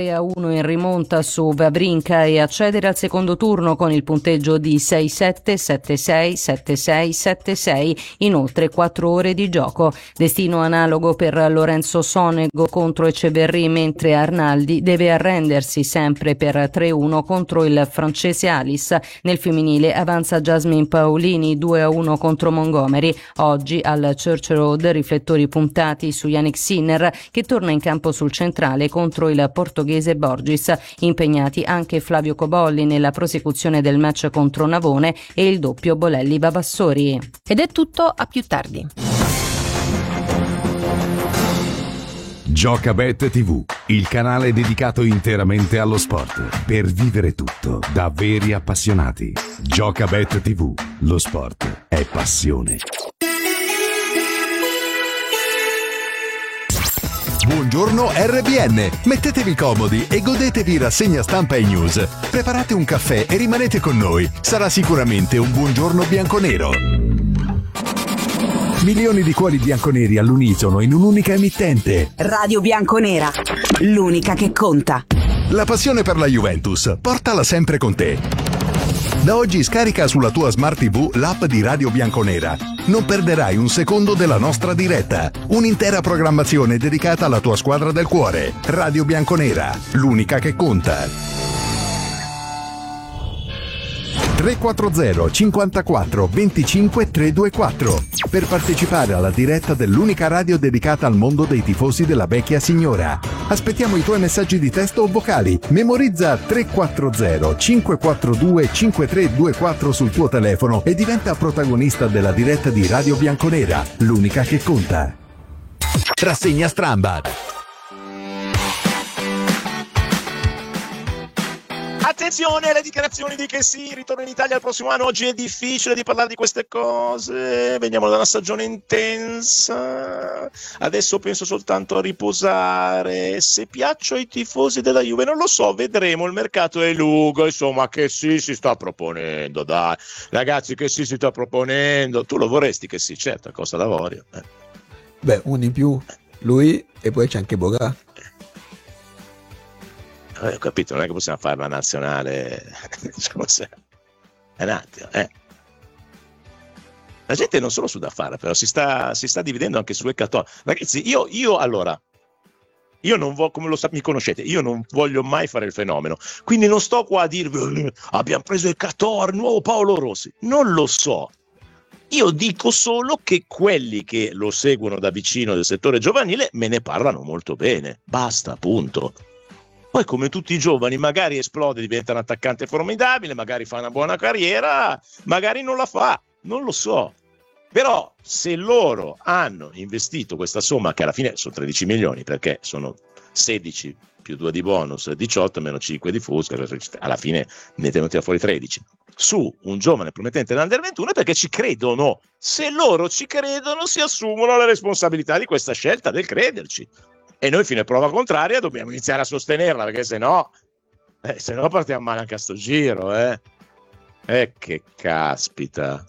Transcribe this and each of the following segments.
3-1 in rimonta su Wawrinka e accedere al secondo turno con il punteggio di 6-7, 7-6, 7-6, 7-6 in oltre 4 ore di gioco. Destino analogo per Lorenzo Sonego contro Eceverri, mentre Arnaldi deve arrendersi sempre per 3-1 contro il francese Alice. Nel femminile avanza Jasmine Paolini 2-1 contro Montgomery. Oggi al Church Road riflettori puntati su Yannick Sinner, che torna in campo sul centrale contro il portoghese Borgis. Impegnati anche Flavio Cobolli nella prosecuzione del match contro Navone e il doppio Bolelli-Vavassori. Ed è tutto, a più tardi. Giocabet TV, il canale dedicato interamente allo sport, per vivere tutto da veri appassionati. Giocabet TV, lo sport è passione. Buongiorno RBN, mettetevi comodi e godetevi rassegna stampa e news. Preparate un caffè e rimanete con noi, sarà sicuramente un buongiorno bianconero. Milioni di cuori bianconeri all'unisono in un'unica emittente. Radio Bianconera, l'unica che conta. La passione per la Juventus, portala sempre con te. Da oggi scarica sulla tua Smart TV l'app di Radio Bianconera. Non perderai un secondo della nostra diretta. Un'intera programmazione dedicata alla tua squadra del cuore. Radio Bianconera, l'unica che conta. 340 54 25 324 per partecipare alla diretta dell'unica radio dedicata al mondo dei tifosi della vecchia signora. Aspettiamo i tuoi messaggi di testo o vocali. Memorizza 340 542 5324 sul tuo telefono e diventa protagonista della diretta di Radio Bianconera, l'unica che conta. Rassegna Strambad. Attenzione alle dichiarazioni di che sì, ritorno in Italia il prossimo anno. Oggi è difficile di parlare di queste cose, veniamo da una stagione intensa, adesso penso soltanto a riposare. Se piaccio ai tifosi della Juve non lo so, vedremo, il mercato è lungo, insomma. Che sì si sta proponendo, dai ragazzi, che sì si sta proponendo. Tu lo vorresti che sì, certo, a Costa d'Avorio. Beh, uno in più, lui, e poi c'è anche Boga. Ho capito, non è che possiamo fare la nazionale. È un attimo, La gente non solo su da fare, però si sta dividendo anche su Ecatone. Ragazzi, io non voglio, come mi conoscete, io non voglio mai fare il fenomeno, quindi non sto qua a dirvi abbiamo preso Ecatone, nuovo Paolo Rossi, non lo so. Io dico solo che quelli che lo seguono da vicino del settore giovanile me ne parlano molto bene, basta, punto. Poi come tutti i giovani magari esplode, diventa un attaccante formidabile, magari fa una buona carriera, magari non la fa, non lo so. Però se loro hanno investito questa somma, che alla fine sono 13 milioni, perché sono 16 più 2 di bonus, 18 meno 5 di Fusca, alla fine ne tenuti fuori 13, su un giovane promettente dell'Under 21, perché ci credono. Se loro ci credono si assumono la responsabilità di questa scelta, del crederci. E noi fino a prova contraria dobbiamo iniziare a sostenerla, perché se no partiamo male anche a sto giro, che caspita.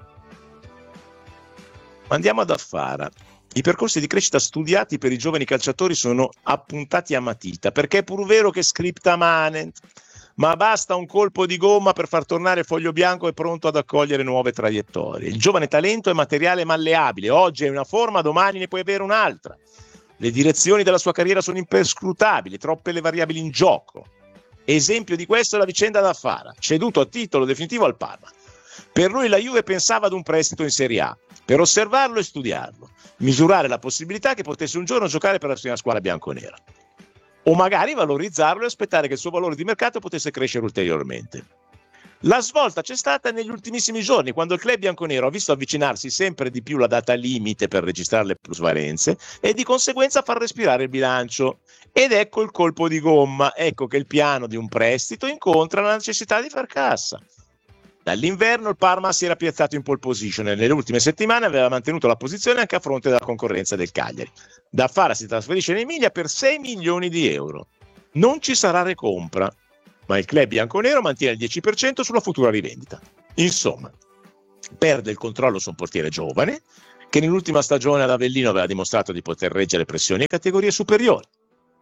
Andiamo ad Affara. I percorsi di crescita studiati per i giovani calciatori sono appuntati a matita, perché è pur vero che scripta manent, ma basta un colpo di gomma per far tornare il foglio bianco e pronto ad accogliere nuove traiettorie. Il giovane talento è materiale malleabile, oggi è una forma, domani ne puoi avere un'altra. Le direzioni della sua carriera sono imperscrutabili, troppe le variabili in gioco. Esempio di questo è la vicenda d'Affara, ceduto a titolo definitivo al Parma. Per lui la Juve pensava ad un prestito in Serie A, per osservarlo e studiarlo, misurare la possibilità che potesse un giorno giocare per la prima squadra bianconera. O magari valorizzarlo e aspettare che il suo valore di mercato potesse crescere ulteriormente. La svolta c'è stata negli ultimissimi giorni, quando il club bianconero ha visto avvicinarsi sempre di più la data limite per registrare le plusvalenze e di conseguenza far respirare il bilancio. Ed ecco il colpo di gomma, ecco che il piano di un prestito incontra la necessità di far cassa. Dall'inverno il Parma si era piazzato in pole position e nelle ultime settimane aveva mantenuto la posizione anche a fronte della concorrenza del Cagliari. D'Affara si trasferisce in Emilia per 6 milioni di euro. Non ci sarà recompra, ma il club bianconero mantiene il 10% sulla futura rivendita. Insomma, perde il controllo su un portiere giovane che nell'ultima stagione ad Avellino aveva dimostrato di poter reggere pressioni e categorie superiori.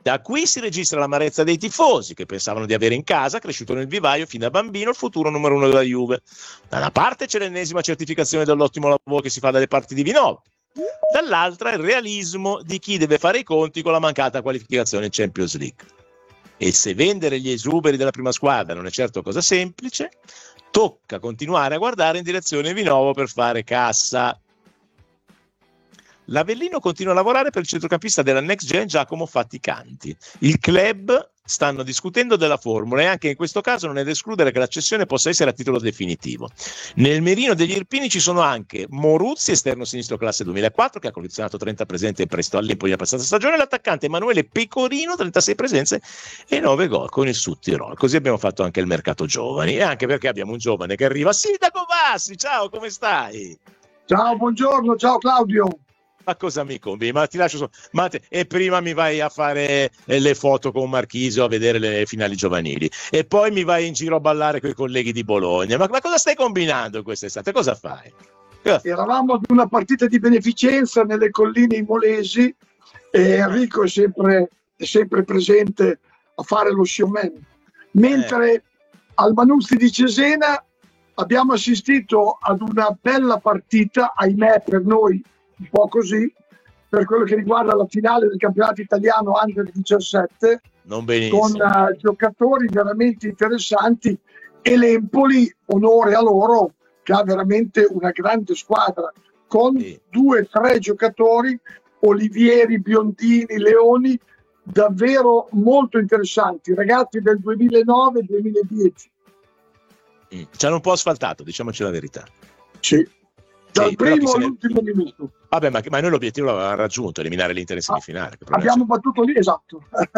Da qui si registra l'amarezza dei tifosi che pensavano di avere in casa, cresciuto nel vivaio fin da bambino, il futuro numero 1 della Juve. Da una parte c'è l'ennesima certificazione dell'ottimo lavoro che si fa dalle parti di Vinova, dall'altra il realismo di chi deve fare i conti con la mancata qualificazione in Champions League. E se vendere gli esuberi della prima squadra non è certo cosa semplice, tocca continuare a guardare in direzione Vinovo per fare cassa. L'Avellino continua a lavorare per il centrocampista della Next Gen Giacomo Faticanti. Il club stanno discutendo della formula e anche in questo caso non è da escludere che la cessione possa essere a titolo definitivo. Nel mirino degli Irpini ci sono anche Moruzzi, esterno sinistro classe 2004, che ha collezionato 30 presenze in prestito all'Empoli la passata stagione, e l'attaccante Emanuele Pecorino, 36 presenze e 9 gol con il Südtirol. Così abbiamo fatto anche il mercato giovani, e anche perché abbiamo un giovane che arriva. Sindaco Bassi, ciao, come stai? Ciao, buongiorno, ciao Claudio. Ma cosa mi conviene? Ma ti lascio e prima mi vai a fare le foto con Marchisio, a vedere le finali giovanili, e poi mi vai in giro a ballare con i colleghi di Bologna. Ma cosa stai combinando quest'estate? Cosa fai? Eravamo ad una partita di beneficenza nelle colline imolesi e Enrico è sempre presente a fare lo showman. Mentre al Manuzzi di Cesena abbiamo assistito ad una bella partita, ahimè per noi un po' così, per quello che riguarda la finale del campionato italiano Under 17, non benissimo, con giocatori veramente interessanti, e l'Empoli, onore a loro, che ha veramente una grande squadra con 2-3 giocatori, Olivieri, Biondini, Leoni, davvero molto interessanti, ragazzi del 2009-2010. Ci hanno un po' asfaltato, diciamoci la verità. Sì. Dal primo all'ultimo minuto. Vabbè, ma noi l'obiettivo l'avevamo raggiunto, eliminare l'Inter in semifinale. Abbiamo battuto lì, esatto.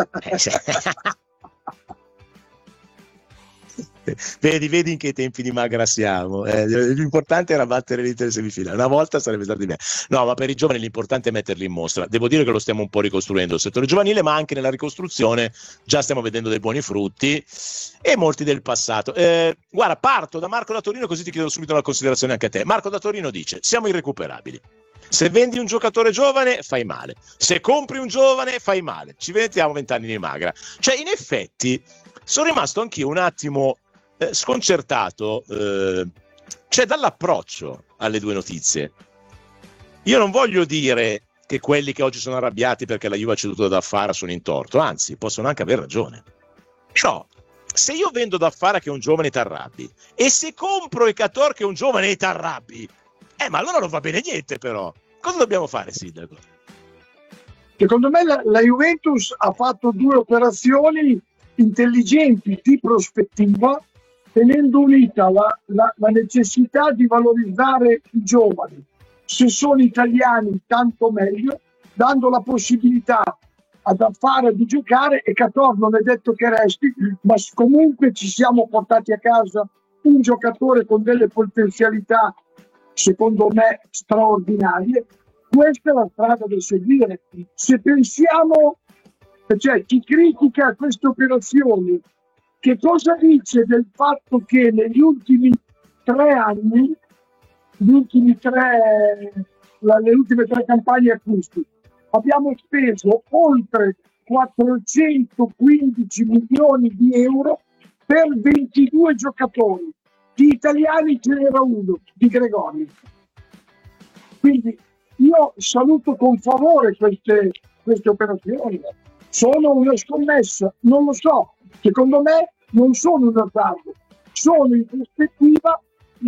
Vedi in che tempi di magra siamo. L'importante era battere l'Inter in semifinale. Una volta sarebbe stato di me. No, ma per i giovani l'importante è metterli in mostra. Devo dire che lo stiamo un po' ricostruendo il settore giovanile, ma anche nella ricostruzione già stiamo vedendo dei buoni frutti e molti del passato. Guarda, parto da Marco da Torino, così ti chiedo subito una considerazione anche a te. Marco da Torino dice: siamo irrecuperabili. Se vendi un giocatore giovane fai male, se compri un giovane fai male, ci mettiamo 20 anni di magra. Cioè, in effetti sono rimasto anch'io un attimo sconcertato, cioè dall'approccio alle due notizie. Io non voglio dire che quelli che oggi sono arrabbiati perché la Juve ha ceduto da Fara sono in torto, anzi possono anche aver ragione. Però se io vendo da Fara che è un giovane e t'arrabbi, e se compro Ekator che è un giovane e t'arrabbi, ma allora non va bene niente. Però cosa dobbiamo fare, Sindaco? Secondo me la Juventus ha fatto due operazioni intelligenti di prospettiva, tenendo unita la necessità di valorizzare i giovani. Se sono italiani tanto meglio, dando la possibilità ad Affara di giocare, e Cator non è detto che resti, ma comunque ci siamo portati a casa un giocatore con delle potenzialità secondo me straordinarie. Questa è la strada da seguire. Se pensiamo, cioè chi critica queste operazioni, che cosa dice del fatto che negli ultimi 3 anni, le ultime tre campagne acquisti, abbiamo speso oltre 415 milioni di euro per 22 giocatori. Di italiani ce n'era uno, di Gregori. Quindi io saluto con favore queste operazioni. Sono una scommessa? Non lo so. Secondo me non sono un azzardo. Sono in prospettiva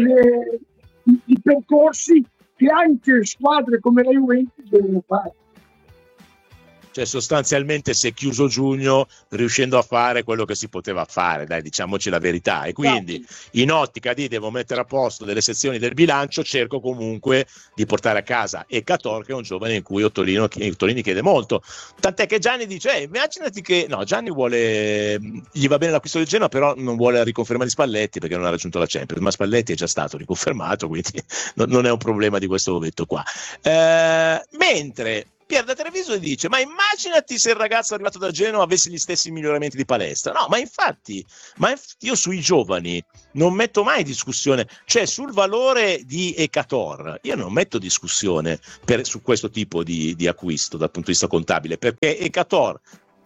i percorsi che anche squadre come la Juventus devono fare. Cioè sostanzialmente si è chiuso giugno riuscendo a fare quello che si poteva fare, dai, diciamoci la verità, e quindi in ottica di devo mettere a posto delle sezioni del bilancio, cerco comunque di portare a casa Ekator, che è un giovane in cui Ottolini chiede molto, tant'è che Gianni dice immaginati che Gianni vuole, gli va bene l'acquisto del Genoa, però non vuole riconfermare Spalletti perché non ha raggiunto la Champions, ma Spalletti è già stato riconfermato, quindi non è un problema di questo ovetto qua. Mentre Pier da Treviso dice: ma immaginati se il ragazzo arrivato da Genova avesse gli stessi miglioramenti di palestra. No, ma infatti io sui giovani non metto mai discussione, cioè sul valore di Ekator io non metto discussione su questo tipo di acquisto dal punto di vista contabile, perché Ekator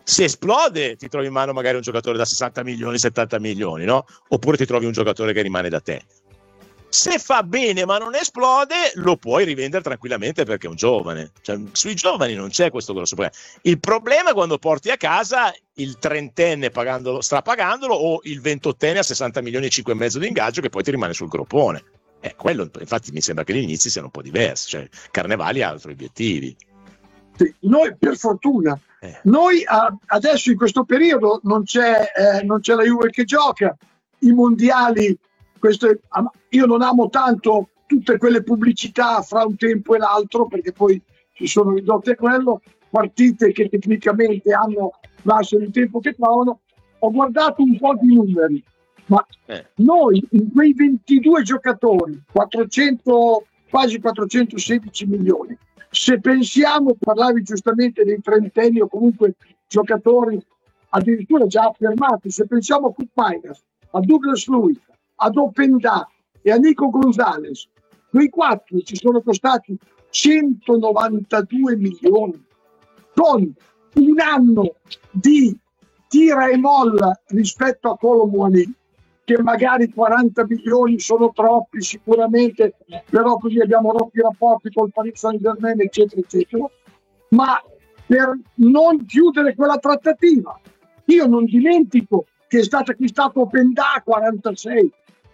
Se esplode ti trovi in mano magari un giocatore da 60 milioni, 70 milioni, no? Oppure ti trovi un giocatore che rimane da te. Se fa bene ma non esplode, lo puoi rivendere tranquillamente perché è un giovane. Cioè, sui giovani non c'è questo grosso problema. Il problema è quando porti a casa il trentenne strapagandolo o il ventottenne a 60 milioni e 5,5 di ingaggio che poi ti rimane sul groppone. Quello, infatti mi sembra che gli inizi siano un po' diversi. Cioè, Carnevali ha altri obiettivi. Sì, noi per fortuna noi adesso in questo periodo non c'è la Juve che gioca, i mondiali, io non amo tanto tutte quelle pubblicità fra un tempo e l'altro, perché poi si sono ridotte a quello, partite che tecnicamente lasciano il tempo che trovano. Ho guardato un po' di numeri, ma noi in quei 22 giocatori, quasi 416 milioni, se pensiamo, parlavi giustamente dei trentenni o comunque giocatori addirittura già affermati, se pensiamo a Koop Meiners, a Douglas Luiz, ad Openda e a Nico Gonzalez, quei 4 ci sono costati 192 milioni, con un anno di tira e molla rispetto a Kolo Muani, che magari 40 milioni sono troppi sicuramente, però così abbiamo rotto i rapporti col Paris Saint-Germain, eccetera eccetera, ma per non chiudere quella trattativa, io non dimentico che è stato acquistato Openda a 46,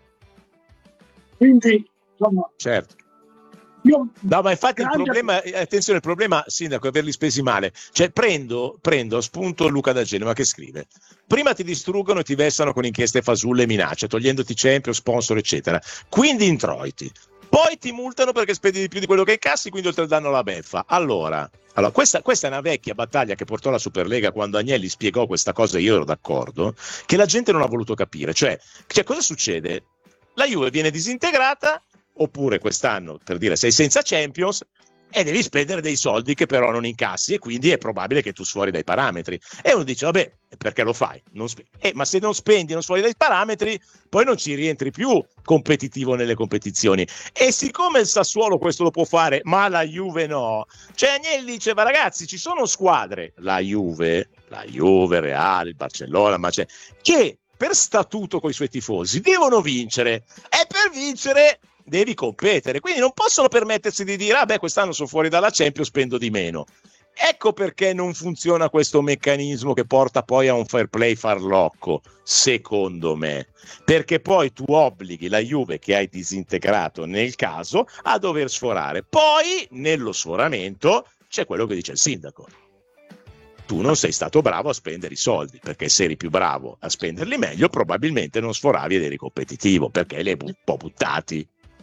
quindi insomma certo. No, ma infatti il problema, attenzione, il problema, Sindaco, è averli spesi male. Cioè prendo a spunto Luca da Genova che scrive: prima ti distruggono e ti vessano con inchieste fasulle e minacce, togliendoti Champions, sponsor eccetera, quindi introiti, poi ti multano perché spendi di più di quello che incassi, quindi oltre al danno la beffa. Allora questa è una vecchia battaglia che portò la Superlega, quando Agnelli spiegò questa cosa, io ero d'accordo, che la gente non ha voluto capire. Cioè cosa succede? La Juve viene disintegrata, oppure quest'anno, per dire, sei senza Champions e devi spendere dei soldi che però non incassi, e quindi è probabile che tu sfuori dai parametri. E uno dice, vabbè, perché lo fai? Ma se non spendi, non sfuori dai parametri, poi non ci rientri più competitivo nelle competizioni. E siccome il Sassuolo questo lo può fare, ma la Juve no, cioè Agnelli diceva, ragazzi, ci sono squadre, la Juve, Real, il Barcellona, ma c'è, che per statuto con i suoi tifosi devono vincere, e per vincere devi competere, quindi non possono permettersi di dire quest'anno sono fuori dalla Champions, spendo di meno. Ecco perché non funziona questo meccanismo che porta poi a un fair play farlocco, secondo me, perché poi tu obblighi la Juve, che hai disintegrato nel caso, a dover sforare. Poi nello sforamento c'è quello che dice il sindaco: tu non sei stato bravo a spendere i soldi, perché se eri più bravo a spenderli meglio probabilmente non sforavi ed eri competitivo, perché li hai un po' buttati.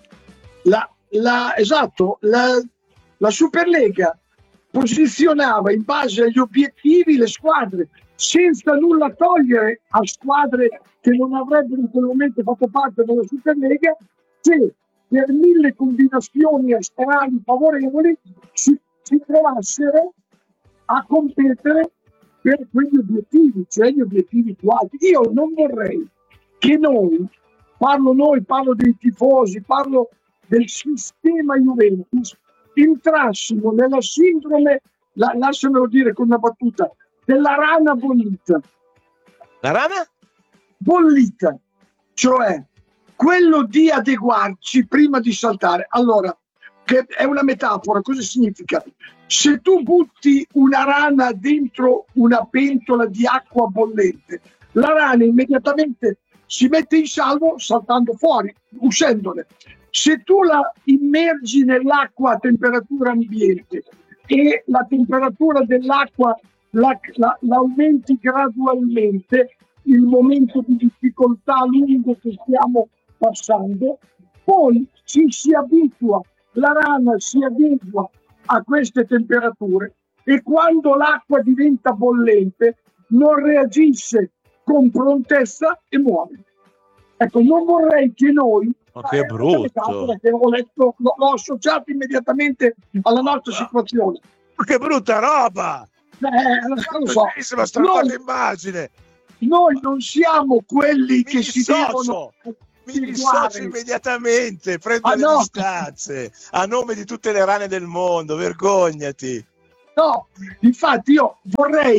Esatto, la Superlega posizionava in base agli obiettivi le squadre, senza nulla togliere a squadre che non avrebbero in quel momento fatto parte della Superlega, che per 1000 combinazioni astrali favorevoli si trovassero a competere per quegli obiettivi, cioè gli obiettivi più alti. Io non vorrei che parlo dei tifosi, parlo del sistema Juventus, entrassimo nella sindrome, lasciamelo dire con una battuta, della rana bollita. La rana? Bollita, cioè quello di adeguarci prima di saltare. Allora, che è una metafora, cosa significa? Se tu butti una rana dentro una pentola di acqua bollente, la rana immediatamente si mette in salvo saltando fuori, uscendone. Se tu la immergi nell'acqua a temperatura ambiente e la temperatura dell'acqua l'aumenti gradualmente, il momento di difficoltà lungo che stiamo passando, poi ci si abitua, la rana si adegua a queste temperature, e quando l'acqua diventa bollente non reagisce con prontezza e muore. Ecco, non vorrei che noi, ma che brutto, che ho letto, l'ho associato immediatamente alla nostra situazione. Ma che brutta roba! Non so. Immagine. Noi non siamo quelli che si devono. Mi dissocio immediatamente, prendo le distanze a nome di tutte le rane del mondo, vergognati. No, infatti io vorrei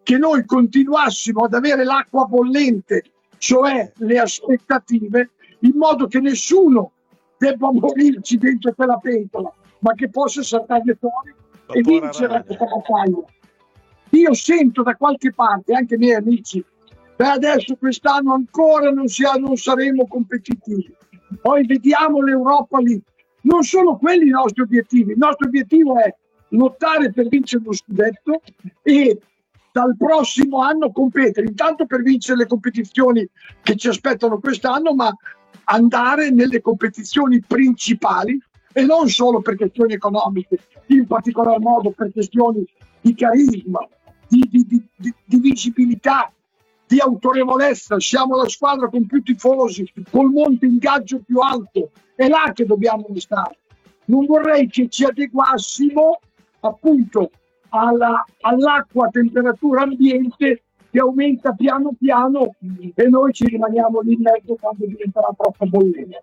che noi continuassimo ad avere l'acqua bollente, cioè le aspettative, in modo che nessuno debba morirci dentro quella pentola, ma che possa saltarne fuori e vincere questa battaglia. Io sento da qualche parte, anche i miei amici, adesso quest'anno ancora non saremo competitivi. Poi vediamo l'Europa lì. Non sono quelli i nostri obiettivi. Il nostro obiettivo è lottare per vincere lo scudetto e dal prossimo anno competere, intanto per vincere le competizioni che ci aspettano quest'anno, ma andare nelle competizioni principali e non solo per questioni economiche, in particolar modo per questioni di carisma, di visibilità, di autorevolezza. Siamo la squadra con più tifosi, col monte ingaggio più alto, è là che dobbiamo stare. Non vorrei che ci adeguassimo appunto all'acqua a temperatura ambiente che aumenta piano piano e noi ci rimaniamo lì in mezzo quando diventerà troppo bollente.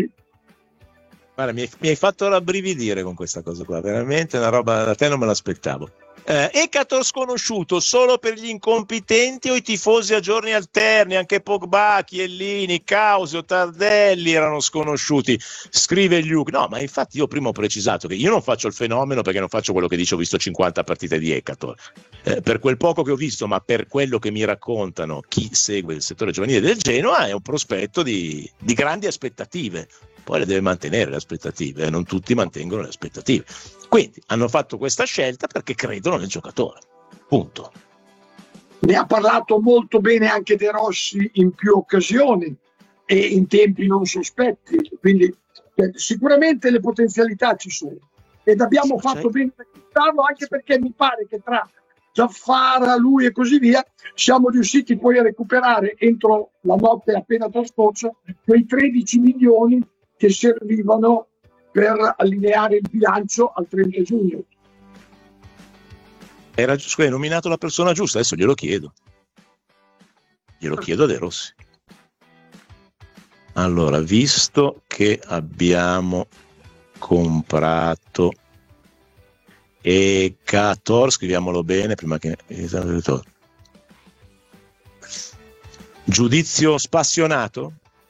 Guarda, mi hai fatto rabbrividire con questa cosa qua, veramente una roba da te non me l'aspettavo. Ekator sconosciuto solo per gli incompetenti o i tifosi a giorni alterni? Anche Pogba, Chiellini, Causio, Tardelli erano sconosciuti, scrive Luke. No, ma infatti io prima ho precisato che io non faccio il fenomeno perché non faccio quello che dice, ho visto 50 partite di Ekator, per quel poco che ho visto, ma per quello che mi raccontano chi segue il settore giovanile del Genoa, è un prospetto di grandi aspettative. Poi le deve mantenere le aspettative, non tutti mantengono le aspettative. Quindi hanno fatto questa scelta perché credono nel giocatore. Punto. Ne ha parlato molto bene anche De Rossi in più occasioni e in tempi non sospetti, quindi sicuramente le potenzialità ci sono ed abbiamo fatto bene a acquistarlo, anche perché mi pare che tra Zaffara, lui e così via siamo riusciti poi a recuperare entro la notte appena trascorsa quei 13 milioni che servivano per allineare il bilancio al 30 giugno. Hai nominato la persona giusta, adesso glielo chiedo a De Rossi. Allora, visto che abbiamo comprato Ekator, scriviamolo bene prima che giudizio spassionato?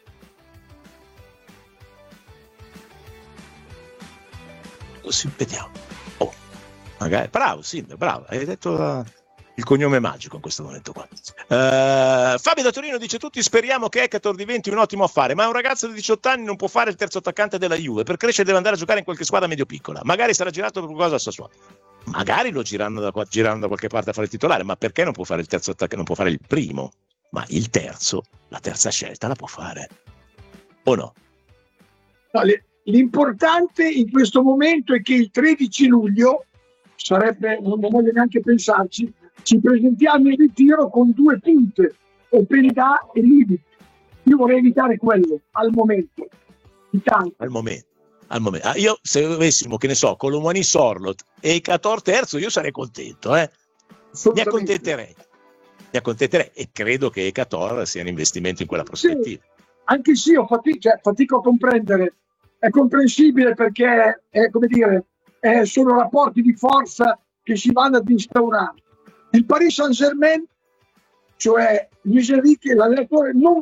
Così vediamo. Magari bravo, bravo, hai detto il cognome magico in questo momento qua. Fabio da Torino dice: tutti speriamo che Ekator diventi un ottimo affare, ma un ragazzo di 18 anni non può fare il terzo attaccante della Juve, per crescere deve andare a giocare in qualche squadra medio piccola, magari sarà girato per qualcosa a Sassuolo, magari lo girano da qualche parte a fare il titolare, ma perché non può fare il terzo attaccante, non può fare il primo, ma il terzo, la terza scelta la può fare, o no? L'importante in questo momento è che il 13 luglio sarebbe, non voglio neanche pensarci, ci presentiamo in ritiro con 2 punte, Openda e Livi. Io vorrei evitare quello al momento. Al momento. Io se avessimo, che ne so, Colomani, Sorlot e Ekator terzo, io sarei contento, Mi accontenterei e credo che Ekator sia un investimento in quella prospettiva. Sì, anche sì, fatico a comprendere. È comprensibile perché sono rapporti di forza che si vanno ad instaurare. Il Paris Saint-Germain, cioè Luis Enrique, l'allenatore, non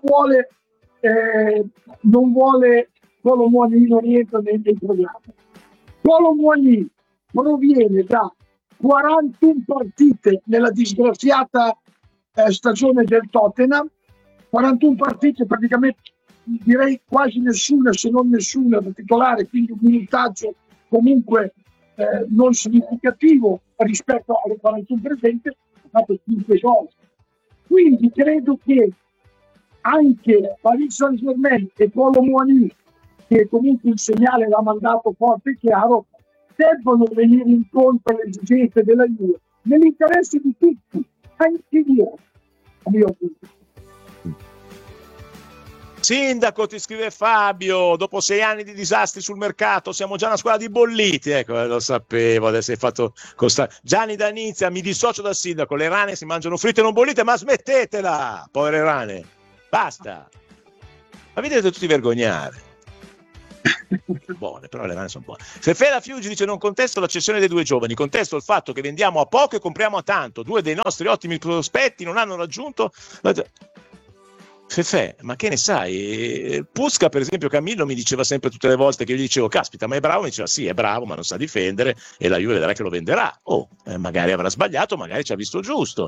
vuole Kolo Muani, non rientra nei programmi. Kolo Muani proviene da 41 partite nella disgraziata stagione del Tottenham, 41 partite praticamente, direi quasi nessuna, se non nessuna da titolare, quindi un minutaggio comunque non significativo rispetto alle 41 presenti, ha fatto 5 gol. Quindi credo che anche Paris Saint-Germain e Kolo Muani, che comunque il segnale l'ha mandato forte e chiaro, debbono venire incontro alle esigenze della Juve nell'interesse di tutti, anche io, a mio avviso. Sindaco, ti scrive Fabio, dopo 6 anni di disastri sul mercato siamo già una squadra di bolliti. Ecco, lo sapevo, adesso hai fatto Gianni da Nizia: mi dissocio dal sindaco, le rane si mangiano fritte e non bollite, ma smettetela, povere rane, basta, ma vi dovete tutti vergognare. Buone, però le mani sono buone. Fefera Fiuggi dice: non contesto la cessione dei due giovani, contesto il fatto che vendiamo a poco e compriamo a tanto. Due dei nostri ottimi prospetti non hanno raggiunto. Fefè, ma che ne sai? Pusca, per esempio, Camillo mi diceva sempre tutte le volte che io gli dicevo caspita, ma è bravo? Mi diceva sì, è bravo, ma non sa difendere e la Juve vedrà che lo venderà. Magari avrà sbagliato, magari ci ha visto giusto.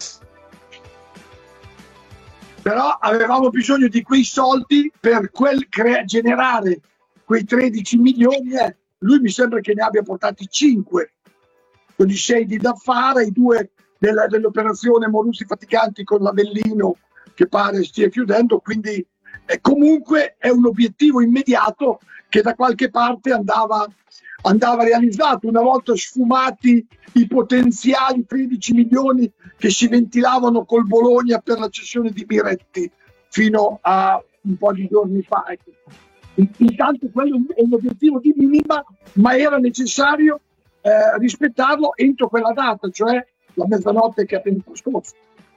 Però avevamo bisogno di quei soldi per generare quei 13 milioni. Lui mi sembra che ne abbia portati 5, con i 6 di Daffara, i 2 dell'operazione Moruzzi Faticanti con l'Avellino che pare stia chiudendo, quindi comunque è un obiettivo immediato che da qualche parte andava realizzato. Una volta sfumati i potenziali 13 milioni che si ventilavano col Bologna per la cessione di Miretti fino a un po' di giorni fa. Intanto quello è un obiettivo di minima, ma era necessario rispettarlo entro quella data, cioè la mezzanotte che ha appena trascorso.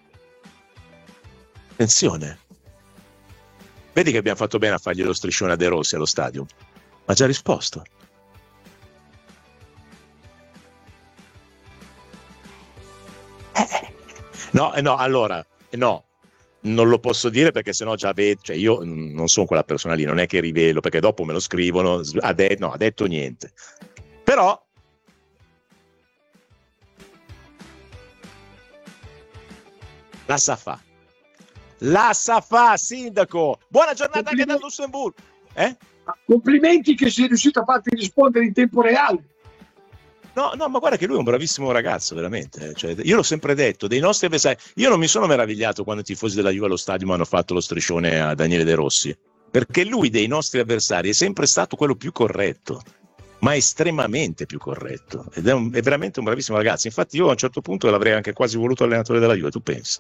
Attenzione, vedi che abbiamo fatto bene a fargli lo striscione a De Rossi allo stadio, ha già risposto. Allora, non lo posso dire perché sennò già vedo, cioè io non sono quella persona lì, non è che rivelo perché dopo me lo scrivono, ha detto niente. Però la sa fa, sindaco. Buona giornata anche dal Lussemburgo. Complimenti che sei riuscito a farti rispondere in tempo reale. No, ma guarda che lui è un bravissimo ragazzo, veramente. Cioè, io l'ho sempre detto, dei nostri avversari. Io non mi sono meravigliato quando i tifosi della Juve allo stadio mi hanno fatto lo striscione a Daniele De Rossi, perché lui dei nostri avversari è sempre stato quello più corretto, ma estremamente più corretto. Ed è veramente un bravissimo ragazzo. Infatti io a un certo punto l'avrei anche quasi voluto allenatore della Juve, tu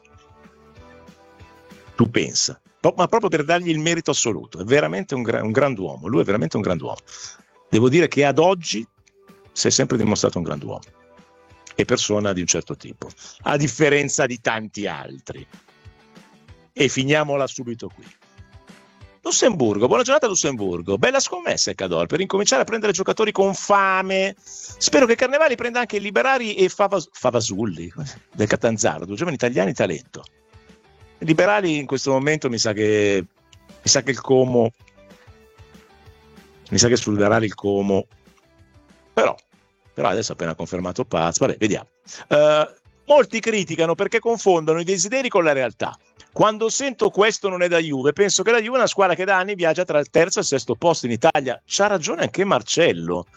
pensa. Ma proprio per dargli il merito assoluto. È veramente un grand'uomo. Lui è veramente un grand'uomo. Devo dire che ad oggi si è sempre dimostrato un grand'uomo e persona di un certo tipo, a differenza di tanti altri. E finiamola subito qui. Lussemburgo, buona giornata Lussemburgo. Bella scommessa il Cador per incominciare a prendere giocatori con fame. Spero che Carnevali prenda anche Liberali e Favasulli del Catanzaro, 2 giovani italiani talento. Liberali in questo momento mi sa che il Como, mi sa che sul Liberali il Como, però adesso ha appena confermato Paz, vabbè, vediamo. Molti criticano perché confondono i desideri con la realtà. Quando sento questo non è da Juve, penso che la Juve è una squadra che da anni viaggia tra il 3° e il 6° posto in Italia. C'ha ragione anche Marcello.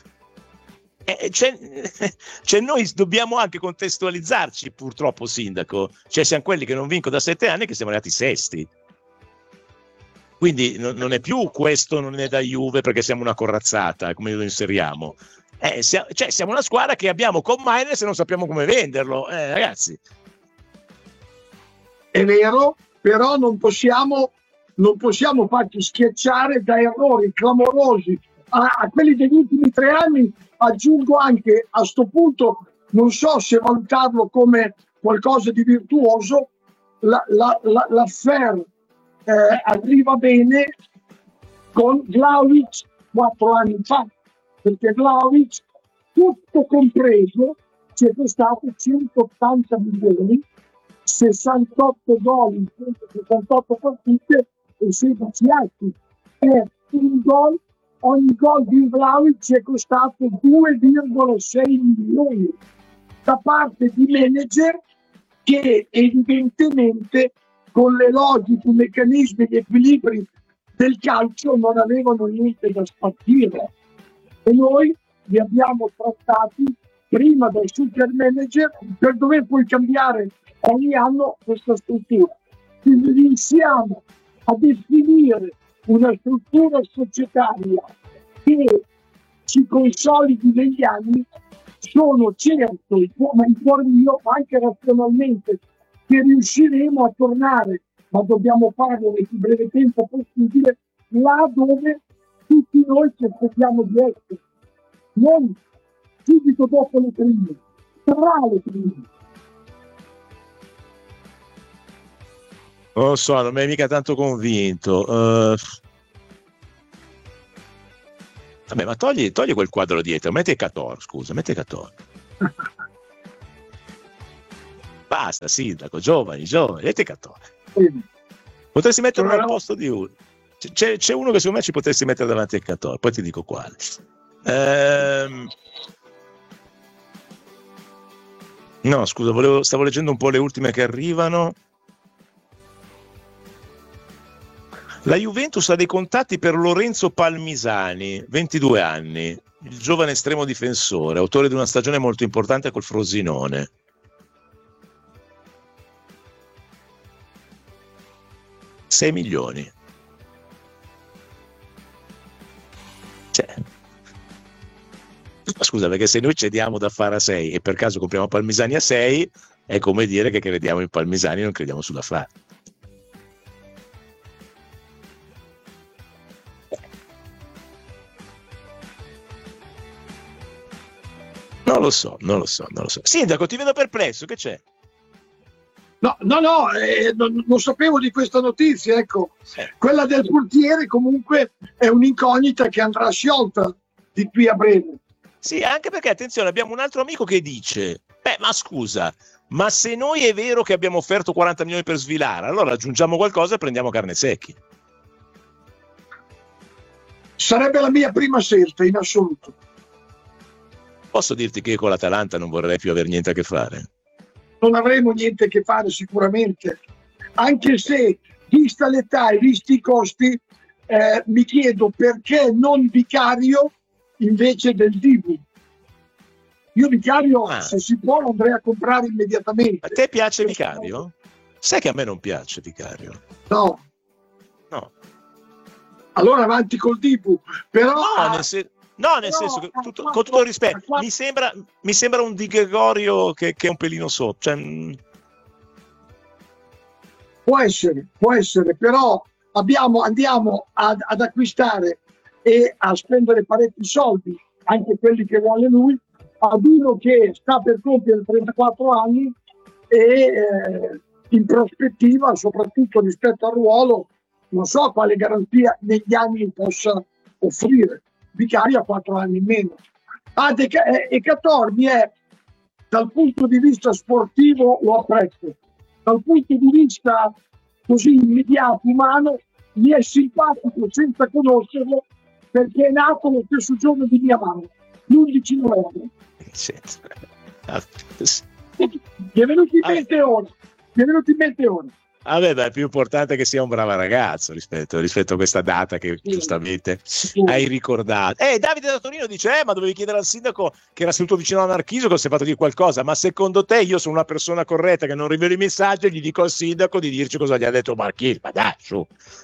Noi dobbiamo anche contestualizzarci, purtroppo, sindaco. Cioè siamo quelli che non vincono da 7 anni che siamo arrivati sesti. Quindi non è più questo non è da Juve perché siamo una corazzata, come lo inseriamo. Siamo una squadra che abbiamo con Maines e non sappiamo come venderlo, ragazzi. È vero, però non possiamo farci schiacciare da errori clamorosi a quelli degli ultimi 3 anni. Aggiungo anche a sto punto, non so se valutarlo come qualcosa di virtuoso, l'affair arriva bene con Vlahovic 4 anni fa, perché Vlahovic tutto compreso ci è costato 180 milioni, 68 gol in 168 partite e 16 altri. Un gol, ogni gol di Vlahovic ci è costato 2,6 milioni da parte di manager che evidentemente con le logiche, i meccanismi, gli equilibri del calcio non avevano niente da spartire. E noi li abbiamo trattati prima dai super manager per dover poi cambiare ogni anno questa struttura. Quindi iniziamo a definire una struttura societaria che ci consolidi negli anni. Sono certo, ma in cuor mio, anche razionalmente, che riusciremo a tornare, ma dobbiamo farlo nel più breve tempo possibile, là dove tutti noi ci aspettiamo di essere. Non subito dopo le prime, tra le prime. Non lo so, non mi è mica tanto convinto. Vabbè, ma togli quel quadro dietro, metti Cator, scusa, metti Cator. Basta, sindaco, giovani, metti Cator. Potresti metterlo al posto di uno. C'è uno che secondo me ci potresti mettere davanti a Cator, poi ti dico quale. No, scusa, stavo leggendo un po' le ultime che arrivano. La Juventus ha dei contatti per Lorenzo Palmisani, 22 anni, il giovane estremo difensore, autore di una stagione molto importante col Frosinone. $6 milioni. Cioè, scusa, perché se noi cediamo da fare a 6 e per caso compriamo Palmisani a 6, è come dire che crediamo in Palmisani e non crediamo sulla fare. Non lo so. Sindaco, ti vedo perplesso, che c'è? No, non sapevo di questa notizia, ecco. Quella del portiere comunque è un'incognita che andrà sciolta di qui a breve. Sì, anche perché, attenzione, abbiamo un altro amico che dice, ma scusa, ma se noi è vero che abbiamo offerto 40 milioni per Svilare, allora aggiungiamo qualcosa e prendiamo Carnesecchi. Sarebbe la mia prima scelta, in assoluto. Posso dirti che io con l'Atalanta non vorrei più avere niente a che fare? Non avremo niente a che fare sicuramente, anche se, vista l'età e visti i costi, mi chiedo perché non Vicario invece del Dibu. Io Vicario, se si può, lo andrei a comprare immediatamente. A te piace Vicario? Sai che a me non piace Vicario. No. Allora avanti col Dibu, però... nel senso che con tutto il rispetto, mi sembra un Di Gregorio che è un pelino sotto. Cioè... Può essere, però andiamo ad acquistare e a spendere parecchi soldi, anche quelli che vuole lui, ad uno che sta per compiere 34 anni e in prospettiva, soprattutto rispetto al ruolo, non so quale garanzia negli anni possa offrire. Vicario ha 4 anni in meno. E Catormi è, dal punto di vista sportivo lo apprezzo, dal punto di vista così immediato, umano, mi è simpatico senza conoscerlo, perché è nato lo stesso giorno di mia madre, l'11 novembre. Mi è venuto in mente ora. Vabbè, è più importante che sia un bravo ragazzo rispetto a questa data che giustamente hai ricordato. Davide da Torino dice: ma dovevi chiedere al sindaco che era seduto vicino alla Marchisio che si è fatto dire qualcosa. Ma secondo te io sono una persona corretta che non rivelo i messaggi e gli dico al sindaco di dirci cosa gli ha detto Marchisio? Ma dai, su.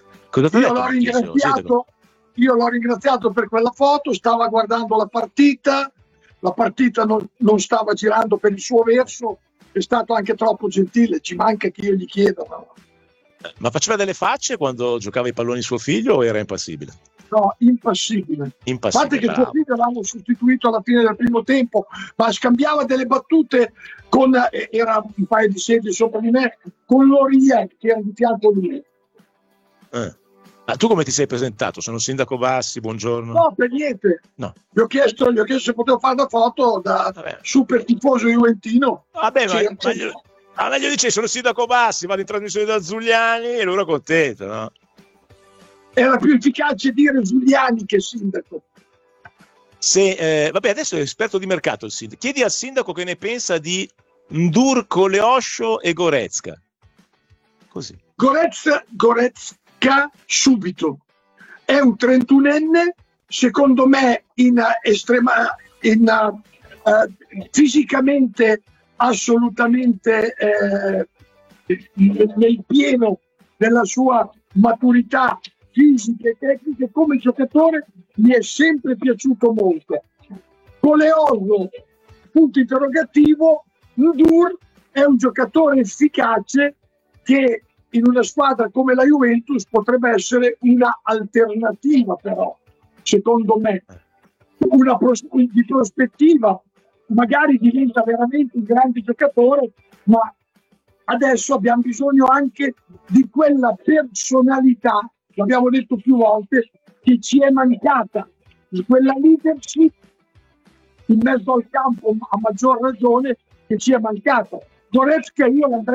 Io l'ho ringraziato per quella foto, stava guardando la partita non stava girando per il suo verso, è stato anche troppo gentile, ci manca che io gli chieda. Ma faceva delle facce quando giocava i palloni suo figlio o era impassibile? No, impassibile. A parte che suo figlio l'hanno sostituito alla fine del primo tempo, ma scambiava delle battute era un paio di sedie sopra di me, con Lorier che era di fianco a lui. Ma tu come ti sei presentato? Sono sindaco Bassi, buongiorno. No, per niente. No. Gli ho chiesto se potevo fare una foto da super tifoso juventino. Vabbè, ma gli dice sono sindaco Bassi, vado in trasmissione da Zuliani e lui era contento, no? Era più efficace dire Zuliani che sindaco. Vabbè, adesso è esperto di mercato il sindaco. Chiedi al sindaco che ne pensa di Ndur, Koleosho e Goretzka. Così. Goretzka subito. È un 31enne, secondo me fisicamente assolutamente nel pieno della sua maturità fisica e tecnica. Come giocatore mi è sempre piaciuto molto. Koleosho, punto interrogativo. Ndur è un giocatore efficace che in una squadra come la Juventus potrebbe essere una alternativa, però secondo me di prospettiva magari diventa veramente un grande giocatore, ma adesso abbiamo bisogno anche di quella personalità, l'abbiamo detto più volte, che ci è mancata quella leadership in mezzo al campo, a maggior ragione, che ci è mancata. Goretzka io l'andrei